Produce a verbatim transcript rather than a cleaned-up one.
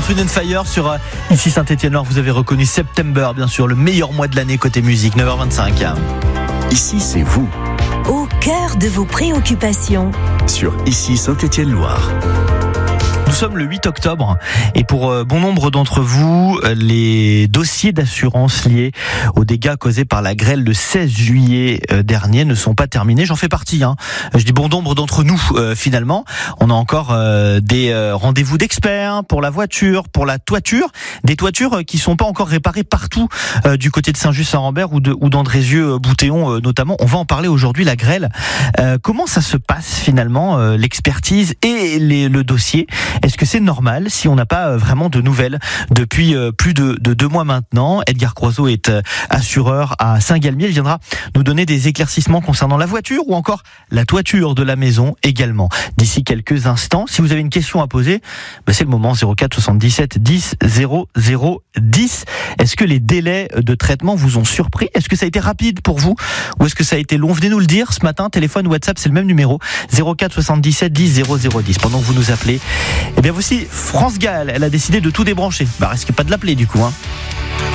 Earth, Wind and Fire sur euh, ici Saint-Étienne-Loire. Vous avez reconnu September, bien sûr, le meilleur mois de l'année côté musique, neuf heures vingt-cinq. Ici, c'est vous, au cœur de vos préoccupations. sur Ici Saint-Étienne-Loire. Nous sommes le huit octobre et pour euh, bon nombre d'entre vous, euh, les dossiers d'assurance liés aux dégâts causés par la grêle le seize juillet euh, dernier ne sont pas terminés. J'en fais partie. Hein. Je dis bon nombre d'entre nous euh, finalement. On a encore euh, des euh, rendez-vous d'experts pour la voiture, pour la toiture, des toitures qui sont pas encore réparées partout euh, du côté de Saint-Just-Saint-Rambert ou, de, ou d'Andrézieux-Boutéon euh, notamment. On va en parler aujourd'hui, la grêle. Euh, comment ça se passe finalement, euh, l'expertise et les, le dossier? Est-ce que c'est normal si on n'a pas vraiment de nouvelles depuis plus de, de deux mois maintenant? Edgar Croiseau est assureur à Saint-Galmier. Il viendra nous donner des éclaircissements concernant la voiture ou encore la toiture de la maison également. D'ici quelques instants, si vous avez une question à poser, ben c'est le moment. Zéro quatre soixante-dix-sept dix zéro zéro dix. Est-ce que les délais de traitement vous ont surpris? Est-ce que ça a été rapide pour vous ou est-ce que ça a été long? Venez nous le dire ce matin. Téléphone, WhatsApp, c'est le même numéro. Zéro quatre soixante-dix-sept dix zéro zéro dix. Pendant que vous nous appelez, eh bien voici France Gall, elle a décidé de tout débrancher. Bah risquez pas de l'appeler du coup, hein.